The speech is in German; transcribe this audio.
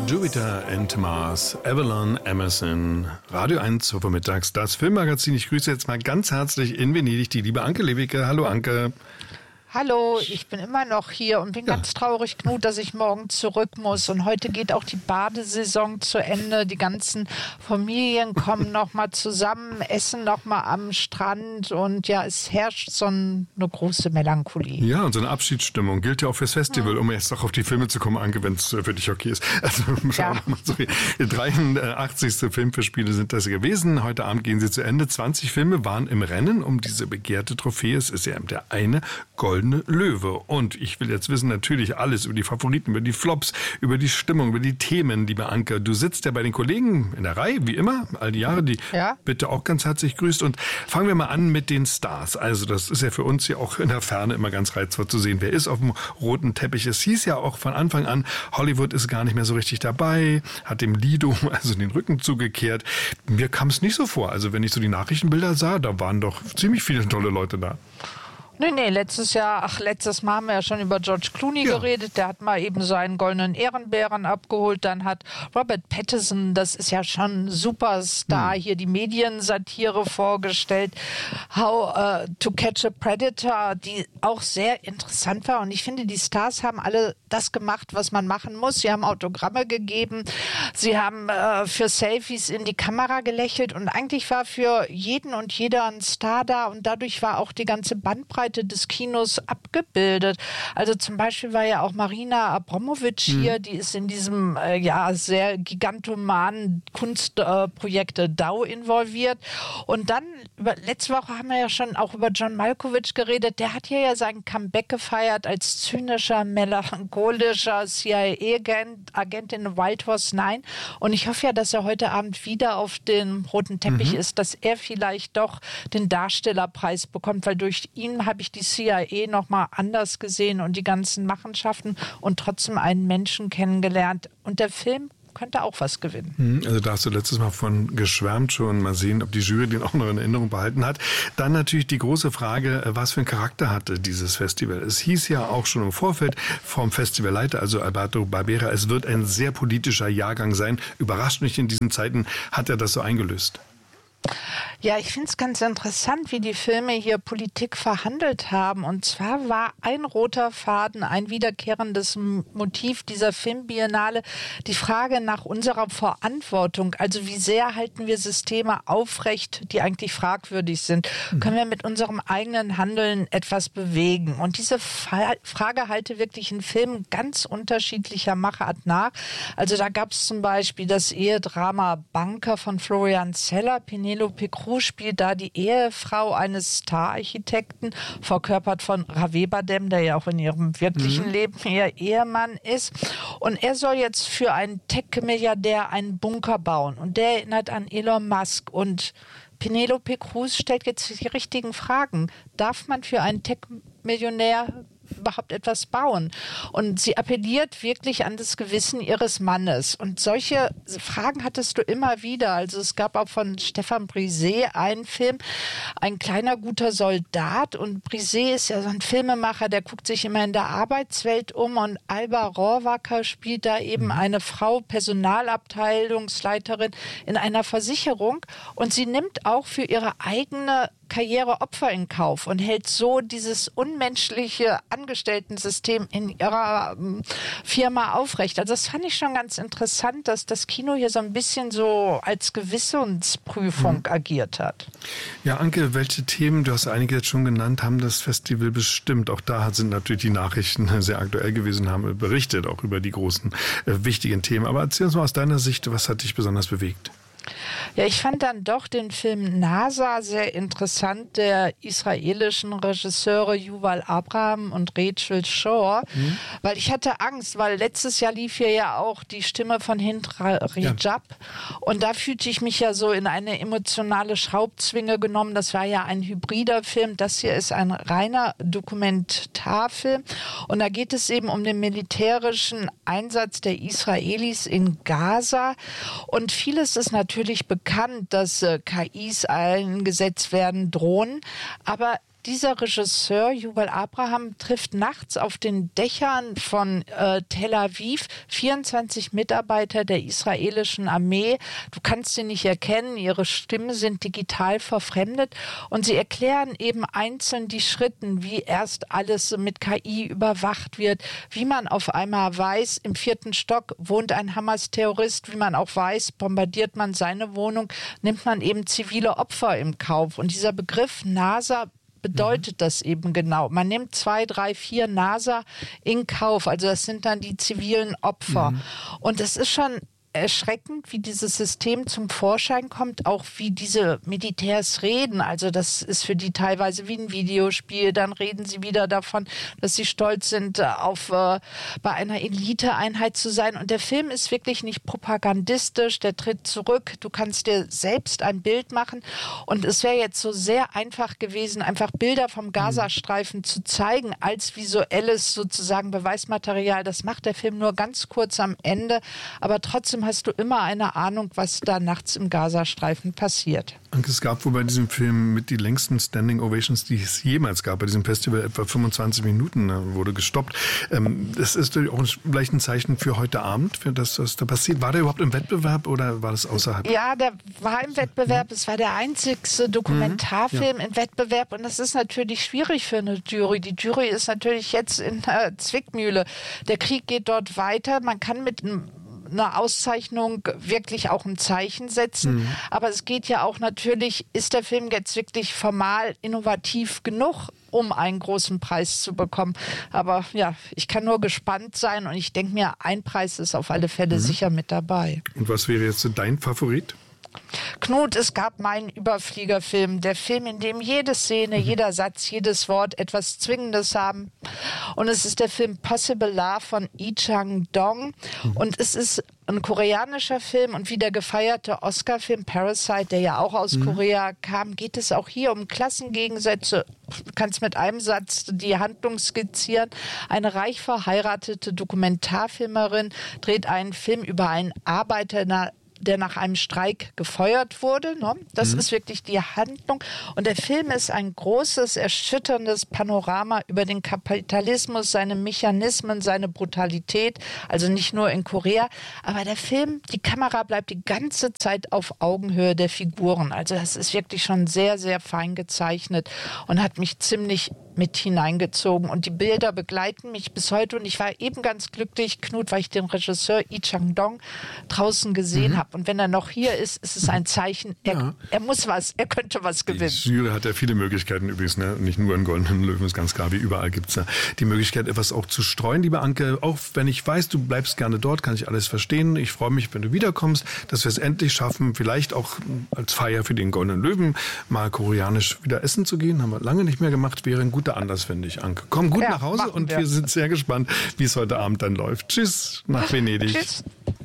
Jupiter and Mars, Evelyn Emerson, Radio 1 vormittags, das Filmmagazin. Ich grüße jetzt mal ganz herzlich in Venedig die liebe Anke Lewicke. Hallo Anke. Hallo, ich bin immer noch hier und bin ganz traurig, Knut, dass ich morgen zurück muss. Und heute geht auch die Badesaison zu Ende. Die ganzen Familien kommen nochmal zusammen, essen nochmal am Strand. Und ja, es herrscht so eine große Melancholie. Ja, und so eine Abschiedsstimmung gilt ja auch fürs Festival, um jetzt noch auf die Filme zu kommen, Anke, wenn es für dich okay ist. Also schauen wir mal so. Die 83. Filmfestspiele sind das gewesen. Heute Abend gehen sie zu Ende. 20 Filme waren im Rennen um diese begehrte Trophäe. Es ist ja der eine Goldene Löwe. Und ich will jetzt wissen, natürlich alles über die Favoriten, über die Flops, über die Stimmung, über die Themen, liebe Anke. Du sitzt ja bei den Kollegen in der Reihe, wie immer, all die Jahre, die bitte auch ganz herzlich grüßt. Und fangen wir mal an mit den Stars. Also das ist ja für uns ja auch in der Ferne immer ganz reizvoll zu sehen. Wer ist auf dem roten Teppich? Es hieß ja auch von Anfang an, Hollywood ist gar nicht mehr so richtig dabei, hat dem Lido also den Rücken zugekehrt. Mir kam es nicht so vor. Also wenn ich so die Nachrichtenbilder sah, da waren doch ziemlich viele tolle Leute da. Nee, letztes Mal haben wir ja schon über George Clooney geredet. Der hat mal eben seinen goldenen Ehrenbären abgeholt. Dann hat Robert Pattinson, das ist ja schon ein Superstar, hier die Mediensatire vorgestellt. How to Catch a Predator, die auch sehr interessant war. Und ich finde, die Stars haben alle das gemacht, was man machen muss. Sie haben Autogramme gegeben. Sie haben für Selfies in die Kamera gelächelt. Und eigentlich war für jeden und jeder ein Star da. Und dadurch war auch die ganze Bandbreite des Kinos abgebildet. Also zum Beispiel war ja auch Marina Abramovic hier, die ist in diesem sehr gigantomanen Kunstprojekt DAO involviert. Und dann, letzte Woche haben wir ja schon auch über John Malkovich geredet, der hat hier ja sein Comeback gefeiert als zynischer, melancholischer CIA-Agent in Wild Horse 9. Und ich hoffe ja, dass er heute Abend wieder auf dem roten Teppich ist, dass er vielleicht doch den Darstellerpreis bekommt, weil durch ihn habe ich die CIA noch mal anders gesehen und die ganzen Machenschaften und trotzdem einen Menschen kennengelernt. Und der Film könnte auch was gewinnen. Also da hast du letztes Mal von geschwärmt schon. Mal sehen, ob die Jury den auch noch in Erinnerung behalten hat. Dann natürlich die große Frage, was für einen Charakter hatte dieses Festival? Es hieß ja auch schon im Vorfeld vom Festivalleiter, also Alberto Barbera, es wird ein sehr politischer Jahrgang sein. Überrascht mich in diesen Zeiten, hat er das so eingelöst? Ja, ich finde es ganz interessant, wie die Filme hier Politik verhandelt haben. Und zwar war ein roter Faden, ein wiederkehrendes Motiv dieser Filmbiennale, die Frage nach unserer Verantwortung. Also wie sehr halten wir Systeme aufrecht, die eigentlich fragwürdig sind? Können wir mit unserem eigenen Handeln etwas bewegen? Und diese Frage halte wirklich in Filmen ganz unterschiedlicher Machart nach. Also da gab es zum Beispiel das Ehedrama Banker von Florian Zeller. Penelope Cruz spielt da die Ehefrau eines Stararchitekten, verkörpert von Javier Bardem, der ja auch in ihrem wirklichen Leben ihr Ehemann ist. Und er soll jetzt für einen Tech-Milliardär einen Bunker bauen. Und der erinnert an Elon Musk. Und Penelope Cruz stellt jetzt die richtigen Fragen. Darf man für einen Tech-Millionär überhaupt etwas bauen? Und sie appelliert wirklich an das Gewissen ihres Mannes. Und solche Fragen hattest du immer wieder. Also es gab auch von Stefan Brisé einen Film, Ein kleiner guter Soldat. Und Brisé ist ja so ein Filmemacher, der guckt sich immer in der Arbeitswelt um. Und Alba Rohrwacker spielt da eben eine Frau, Personalabteilungsleiterin in einer Versicherung. Und sie nimmt auch für ihre eigene Karriere Opfer in Kauf und hält so dieses unmenschliche Angestellten-System in ihrer Firma aufrecht. Also das fand ich schon ganz interessant, dass das Kino hier so ein bisschen so als Gewissensprüfung agiert hat. Ja, Anke, welche Themen, du hast einige jetzt schon genannt, haben das Festival bestimmt? Auch da sind natürlich die Nachrichten sehr aktuell gewesen, haben berichtet auch über die großen, wichtigen Themen. Aber erzähl uns mal aus deiner Sicht, was hat dich besonders bewegt? Ja, ich fand dann doch den Film NASA sehr interessant, der israelischen Regisseure Yuval Abraham und Rachel Shore, weil ich hatte Angst, weil letztes Jahr lief hier ja auch die Stimme von Hind Rajab und da fühlte ich mich ja so in eine emotionale Schraubzwinge genommen. Das war ja ein hybrider Film, das hier ist ein reiner Dokumentarfilm und da geht es eben um den militärischen Einsatz der Israelis in Gaza und vieles ist natürlich bekannt, dass KIs eingesetzt werden, Drohnen, aber dieser Regisseur, Yuval Abraham, trifft nachts auf den Dächern von Tel Aviv 24 Mitarbeiter der israelischen Armee. Du kannst sie nicht erkennen, ihre Stimmen sind digital verfremdet und sie erklären eben einzeln die Schritte, wie erst alles mit KI überwacht wird, wie man auf einmal weiß, im 4. Stock wohnt ein Hamas-Terrorist, wie man auch weiß, bombardiert man seine Wohnung, nimmt man eben zivile Opfer im Kauf. Und dieser Begriff NASA bedeutet das eben genau. Man nimmt 2, 3, 4 NASA in Kauf. Also das sind dann die zivilen Opfer. Und es ist schon erschreckend, wie dieses System zum Vorschein kommt, auch wie diese Militärs reden. Also das ist für die teilweise wie ein Videospiel. Dann reden sie wieder davon, dass sie stolz sind, bei einer Eliteeinheit zu sein. Und der Film ist wirklich nicht propagandistisch, der tritt zurück. Du kannst dir selbst ein Bild machen. Und es wäre jetzt so sehr einfach gewesen, einfach Bilder vom Gazastreifen zu zeigen, als visuelles sozusagen Beweismaterial. Das macht der Film nur ganz kurz am Ende. Aber trotzdem hast du immer eine Ahnung, was da nachts im Gazastreifen passiert. Und es gab wohl bei diesem Film mit die längsten Standing Ovations, die es jemals gab. Bei diesem Festival etwa 25 Minuten wurde gestoppt. Das ist auch vielleicht ein Zeichen für heute Abend, für das, was da passiert. War der überhaupt im Wettbewerb oder war das außerhalb? Ja, der war im Wettbewerb. Es war der einzigste Dokumentarfilm im Wettbewerb. Und das ist natürlich schwierig für eine Jury. Die Jury ist natürlich jetzt in der Zwickmühle. Der Krieg geht dort weiter. Man kann mit einer Auszeichnung wirklich auch ein Zeichen setzen. Aber es geht ja auch natürlich, ist der Film jetzt wirklich formal innovativ genug, um einen großen Preis zu bekommen. Aber ja, ich kann nur gespannt sein und ich denke mir, ein Preis ist auf alle Fälle sicher mit dabei. Und was wäre jetzt dein Favorit? Knut, es gab meinen Überfliegerfilm, der Film, in dem jede Szene, jeder Satz, jedes Wort etwas Zwingendes haben. Und es ist der Film Possible Love von Lee Chang-dong. Und es ist ein koreanischer Film und wie der gefeierte Oscar-Film Parasite, der ja auch aus Korea kam, geht es auch hier um Klassengegensätze. Du kannst mit einem Satz die Handlung skizzieren. Eine reich verheiratete Dokumentarfilmerin dreht einen Film über einen Arbeiter, der nach einem Streik gefeuert wurde. Ne? Das ist wirklich die Handlung. Und der Film ist ein großes, erschütterndes Panorama über den Kapitalismus, seine Mechanismen, seine Brutalität. Also nicht nur in Korea. Aber der Film, die Kamera bleibt die ganze Zeit auf Augenhöhe der Figuren. Also das ist wirklich schon sehr, sehr fein gezeichnet und hat mich ziemlich mit hineingezogen. Und die Bilder begleiten mich bis heute. Und ich war eben ganz glücklich, Knut, weil ich den Regisseur Lee Chang-dong draußen gesehen habe. Und wenn er noch hier ist, ist es ein Zeichen, er muss was, er könnte was gewinnen. Die Jury hat ja viele Möglichkeiten übrigens, ne? Nicht nur einen goldenen Löwen, ist ganz klar, wie überall gibt es die Möglichkeit, etwas auch zu streuen. Liebe Anke, auch wenn ich weiß, du bleibst gerne dort, kann ich alles verstehen. Ich freue mich, wenn du wiederkommst, dass wir es endlich schaffen, vielleicht auch als Feier für den goldenen Löwen mal koreanisch wieder essen zu gehen. Haben wir lange nicht mehr gemacht, wäre ein guter Anlass, finde ich, Anke. Komm gut nach Hause und wir sind sehr gespannt, wie es heute Abend dann läuft. Tschüss nach Venedig. Tschüss.